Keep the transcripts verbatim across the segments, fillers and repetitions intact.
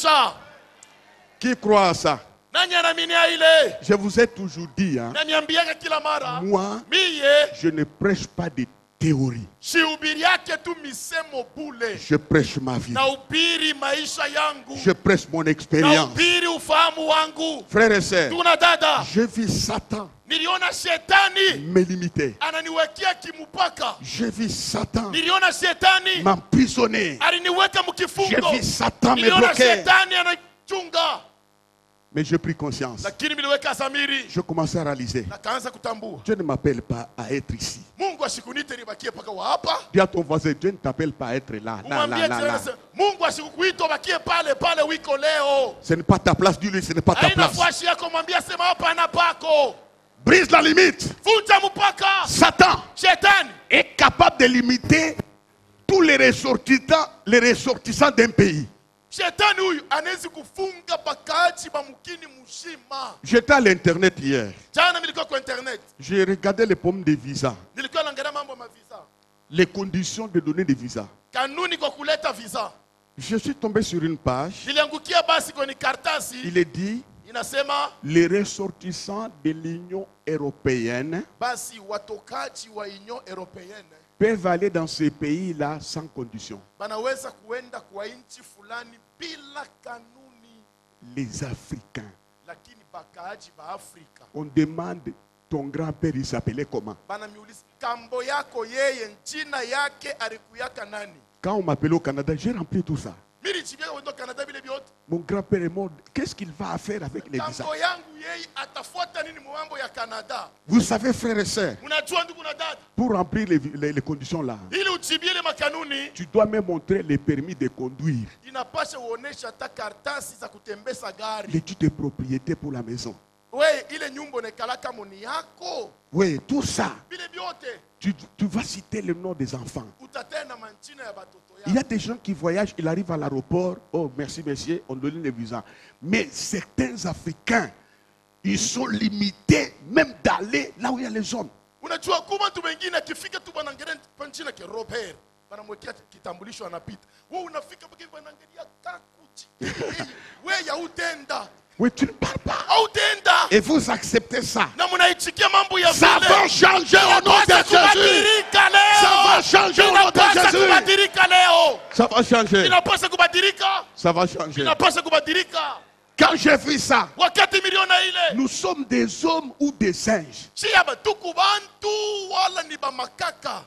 maisha. Qui croit à ça? Nani anaminia ile? Je vous ai toujours dit, hein, Naniambiaka kila mara. moi, Miye je ne prêche pas de théorie. shihubiri yake tu misemo bule. Je prêche ma vie. Na ubiri maisha yangu. Je prêche mon Na expérience. ubiri ufahamu wangu. Frères et sœurs, Tuna dada. je vis Satan Niliona shetani me limiter. ananiwekea kimupaka. Je vis Satan Niliona shetani m'emprisonner. aliniweka Je mkifungo. vis Satan me Niliona bloquer. shetani anachunga. Mais j'ai pris conscience. Lakini miliweka samiri. Je commençais à réaliser. Na kaanza kutambua. Dieu ne m'appelle pas à être ici. Mungu asikunite nibakie paka wa hapa. Dis à ton voisin, Dieu ne t'appelle pas à être là. Là, Umwambie là, là, là. tena Mungu asikukuita bakie pale pale wiko leo. Ce n'est pas ta place, dis-lui, ce n'est pas ta Haina place. fwashi yako mwambie sema hapa na pako. Brise la limite. Vunja mpaka. Satan Shetani est capable de limiter tous les ressortissants, les ressortissants d'un pays. Shetani huyu anaweza kufunga bakaaji ba mkini mzima. J'étais à l'internet hier. Jana nilikuwa kwa internet. J'ai regardé les pommes de visa. Nilikuwa naangalia mambo ma visa. Les conditions de donner des visas. Kanuni kwa kuleta visa. Je suis tombé sur une page. Niliangukia basi kwenye kartasi. Il est dit, Inasema les ressortissants de l'Union européenne basi watokaji wa Union Européenne peuvent aller dans ces pays-là sans condition. banaweza kuenda kwa nchi fulani bila kanuni. Les Africains. Lakini bakaaji ba Afrika On demande, ton grand-père, il s'appelait comment? banamiuliza kambo yako yeye njina yake alikuyaka nani? Quand on m'appelait au Canada, j'ai rempli tout ça. Mimi chibia wendo Canada bile biote. Mon grand-père est mort. Qu'est-ce qu'il va faire avec les visas? Kambo yangu yeye atafuata nini mambo ya Canada? Vous savez, frères et sœurs, Unajua ndugu na dada, pour remplir les, les- les conditions là, ili uchibie ile makanuni tu dois me montrer les permis de conduire, inapasha uonesha hata kartasi za kutembeza gari. l'étude de propriété pour la maison. We ile nyumba unekalaka moni yako Oui, tout ça. bile biote Tu, tu vas citer le nom des enfants. utatenda manchina ya batoto Il y a yako. des gens qui voyagent, ils arrivent à l'aéroport. Oh, merci, monsieur, on donne les visas. Mais certains Africains, ils sont limités même d'aller là où il y a les hommes. Unajua kuma mtu mwingine akifika tu banaangalia panchina ke Robert banamwekea kitambulisho anapita. Wewe unafika mpaka banaangalia kakuchi. Wewe ya utenda. Oui, tu ne parles pas. Utenda. Et vous acceptez ça. Na mnaichikia mambo ya Ça vile. va changer au nom de Inapaswa Jésus. kubadilika leo. Ça va changer au nom de Inapaswa Jésus. kubadilika leo. Ça va changer. Inapaswa kubadilika. Ça va changer. Inapaswa kubadilika. Quand j'ai vu ça, Wakati miliona ile. nous sommes des hommes ou des singes. Si haba tuku bantu wala ni ba makaka.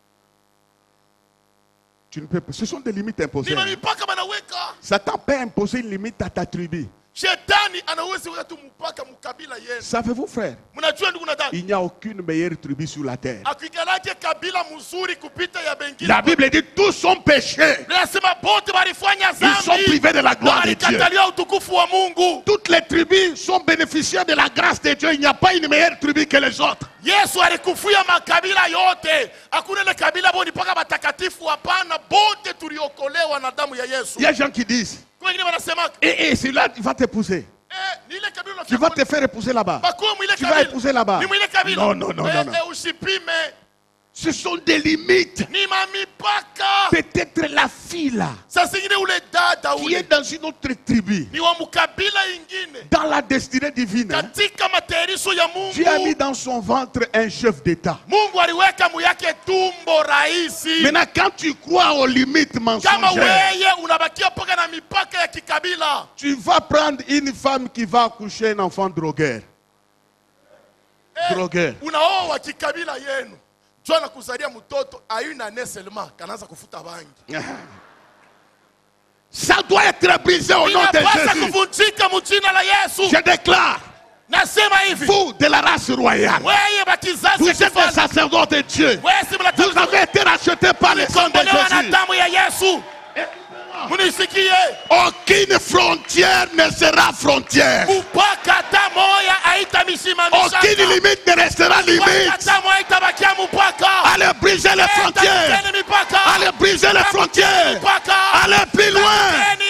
Tu ne peux pas. Ce sont des limites imposées. Ni mipaka banaweka. Satan peut imposer une limite à ta tribu. Shetani anaweza weka tu mpaka mukabila yenu. Savez-vous, frère, Mnajua ndugu na dada, il n'y a aucune meilleure tribu sur la terre. akikalake kabila mzuri kupita ya bengine. La Bible dit tous sont péchés. Nasema bote walifanya Ils sont dhambi. privés de la gloire de Dieu. Walikatalia utukufu wa Mungu. Toutes les tribus sont bénéficiaires de la grâce de Dieu. Il n'y a pas une meilleure tribu que les autres. Yesu alikufia makabila yote. Hakuna ile kabila boni paka batakatifu, hapana, bote tuliokolewa na damu ya Yesu. Il y a des gens qui disent, Kwa wengine wanasema eh, eh, celui-là, il va t'épouser. eh, ni ile kabila Tu vas te faire épouser là-bas. Bakuwa mwile Tu vas kabila. épouser là-bas. Ni mwile kabila. Non, non, non, eh, non, non. Eh, usipime. Ce sont des limites. Ni mamipaka. Peut-être la fille là, Sasa ingine ule dada qui ule est dans une autre tribu, ni wa mukabila ingine. dans la destinée divine, hein, Katika matayarisho ya Mungu. Dieu a mis dans son ventre un chef d'État. Mungu aliweka muyake tumbo rahisi. Maintenant, quand tu crois aux limites Kama mensongères, weye unabakia paka na mipaka ya kikabila. tu vas prendre une femme qui va accoucher un enfant drogueur. Eh, Drogueur. unaoa kikabila yenu. Jua na kuzalia mtoto ayuna neselma kanaanza kufuta bangi. Ça doit être brisé au nom de Inapasa Jésus. kuvunjika mjina la Yesu. Je déclare, Nasema hivi. vous de la race royale, Weye bakizazi vous êtes des kifalme. sacerdotes de Dieu. Wewe si Vous avez été rachetés par le sang de mlikombolewa na Jésus. damu ya Yesu. Munisikie. Aucune frontière ne sera frontière. Mpaka hata moya haitamisimamisha. Aucune limite ne restera Mpaka limite. hata moya haitabakia mpaka. Allez briser les frontières. Takeni mipaka. Allez briser les frontières. Mipaka. Allez plus loin.